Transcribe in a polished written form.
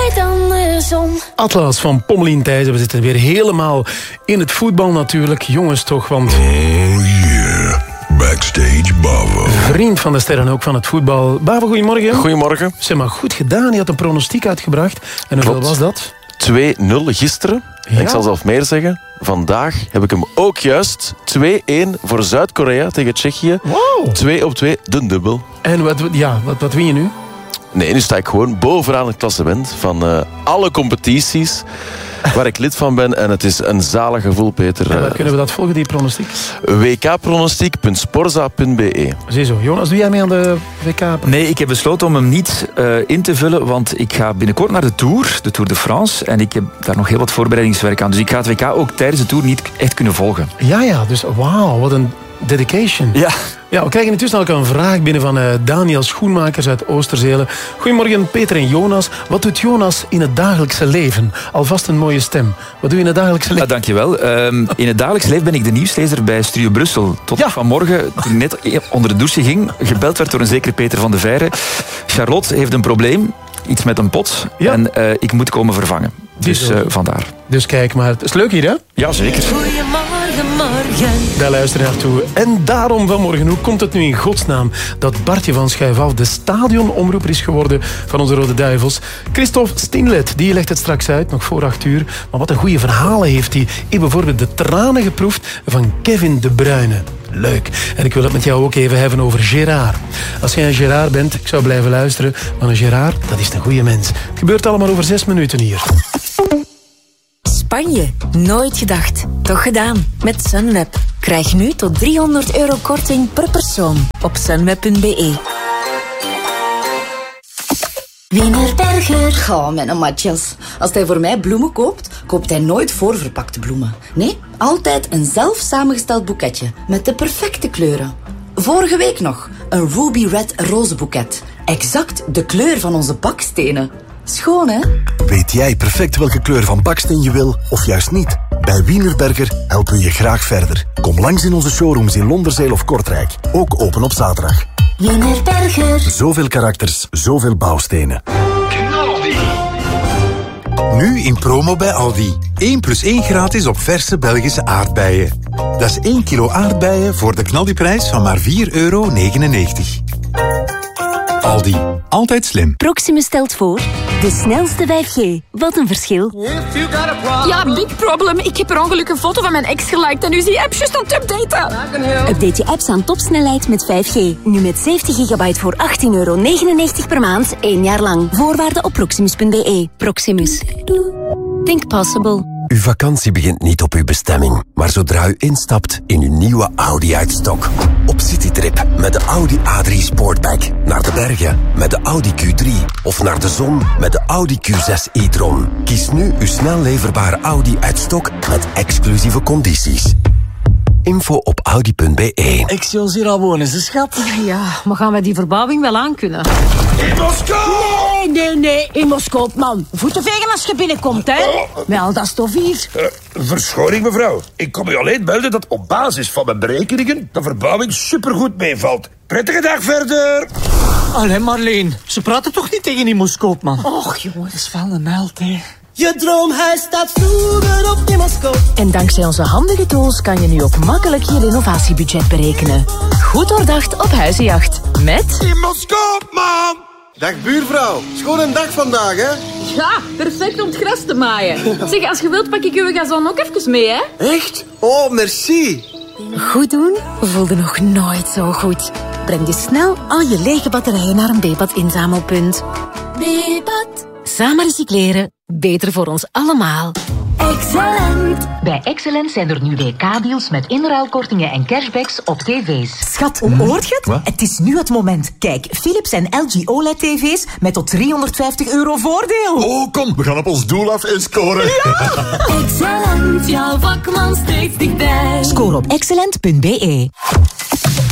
nooit andersom. Atlas van Pommelien Thijssen. We zitten weer helemaal in het voetbal natuurlijk. Jongens toch, want... Oh yeah, Backstage Bavo. Vriend van de sterren ook van het voetbal. Bavo, goedemorgen. Goedemorgen. Zeg maar, goed gedaan. Je had een pronostiek uitgebracht. En hoeveel was dat? 2-0 gisteren. Ja. Ik zal zelf meer zeggen. Vandaag heb ik hem ook juist. 2-1 voor Zuid-Korea tegen Tsjechië. Wow. 2-2, de dubbel. En wat win je nu? Nee, nu sta ik gewoon bovenaan het klassement van alle competities waar ik lid van ben. En het is een zalig gevoel, Peter. En waar kunnen we dat volgen, die pronostiek? wkpronostiek.sporza.be. Ziezo. Jonas, doe jij mee aan de WK? Nee, ik heb besloten om hem niet in te vullen, want ik ga binnenkort naar de Tour de France. En ik heb daar nog heel wat voorbereidingswerk aan. Dus ik ga het WK ook tijdens de Tour niet echt kunnen volgen. Ja, dus wauw, wat een dedication. Ja, we krijgen intussen ook een vraag binnen van Daniel Schoenmakers uit Oosterzelen. Goedemorgen, Peter en Jonas. Wat doet Jonas in het dagelijkse leven? Alvast een mooie stem. Wat doe je in het dagelijkse leven? Dankjewel. In het dagelijks leven ben ik de nieuwslezer bij Studio Brussel. Tot vanmorgen, toen ik net onder de douche ging, gebeld werd door een zekere Peter van de Veire. Charlotte heeft een probleem. Iets met een pot. Ja. En ik moet komen vervangen. Dus vandaar. Dus kijk maar. Het is leuk hier, hè? Ja, zeker. Goedemorgen, morgen. Daar luister je naartoe. En daarom vanmorgen, hoe komt het nu in godsnaam dat Bartje van Schuifaf de stadionomroeper is geworden van onze Rode Duivels? Christophe Stinlet, die legt het straks uit, nog voor 8 uur. Maar wat een goede verhalen heeft hij. Ik heb bijvoorbeeld de tranen geproefd van Kevin De Bruyne. Leuk. En ik wil het met jou ook even hebben over Gérard. Als jij een Gérard bent, ik zou blijven luisteren. Maar een Gérard, dat is een goede mens. Het gebeurt allemaal over 6 minuten hier. Spanje. Nooit gedacht. Toch gedaan. Met Sunweb. Krijg nu tot €300 korting per persoon op sunweb.be. Wienerberger. Ga, mijn matjes. Als hij voor mij bloemen koopt, koopt hij nooit voorverpakte bloemen. Nee, altijd een zelf samengesteld boeketje met de perfecte kleuren. Vorige week nog een Ruby Red rozenboeket. Exact de kleur van onze bakstenen. Schoon, hè? Weet jij perfect welke kleur van baksteen je wil, of juist niet? Bij Wienerberger helpen we je graag verder. Kom langs in onze showrooms in Londerzeel of Kortrijk. Ook open op zaterdag. Wienerberger. Zoveel karakters, zoveel bouwstenen. Nu in promo bij Aldi. 1+1 gratis op verse Belgische aardbeien. Dat is 1 kilo aardbeien voor de knaldiprijs van maar €4,99. Aldi. Altijd slim. Proximus stelt voor de snelste 5G. Wat een verschil. Ja, big problem. Ik heb per ongeluk een foto van mijn ex geliked en nu is die app juist aan het updaten. Update je apps aan topsnelheid met 5G. Nu met 70 gigabyte voor €18,99 per maand, 1 jaar lang. Voorwaarden op proximus.be. Proximus. Think possible. Uw vakantie begint niet op uw bestemming, maar zodra u instapt in uw nieuwe Audi uit stok. Op citytrip met de Audi A3 Sportback. Naar de bergen met de Audi Q3. Of naar de zon met de Audi Q6 e-tron. Kies nu uw snel leverbare Audi uit stok met exclusieve condities. Info op audi.be. Excelsior al wonen ze, schat. Ja, maar gaan wij die verbouwing wel aankunnen? In Moskou! Nee, in Moskou, man. Voeten vegen als je binnenkomt, hè. Met al dat stof hier. Verschoning, mevrouw. Ik kom u alleen melden dat op basis van mijn berekeningen de verbouwing supergoed meevalt. Prettige dag verder. Allee, Marleen. Ze praten toch niet tegen die Moskou, man? Och, jongen, dat is wel een held, hè. Je droomhuis staat vroeger op in Moskou. En dankzij onze handige tools kan je nu ook makkelijk je renovatiebudget berekenen. Goed doordacht op Huizenjacht. Met... In Moskou, man! Dag buurvrouw. Schoon een dag vandaag, hè? Ja, perfect om het gras te maaien. Zeg, als je wilt pak ik uw gazon ook even mee, hè? Echt? Oh, merci. Goed doen voelde nog nooit zo goed. Breng dus snel al je lege batterijen naar een Bepat inzamelpunt. Bepat. Samen recycleren. Beter voor ons allemaal. Excellent! Bij Excellent zijn er nu WK-deals met inruilkortingen en cashbacks op tv's. Schat, hoort je het? Wat? Het is nu het moment. Kijk, Philips en LG OLED-tv's met tot €350 voordeel. Oh, kom, we gaan op ons doel af en scoren. Ja! Excellent, jouw vakman steeds dichtbij. Score op excellent.be.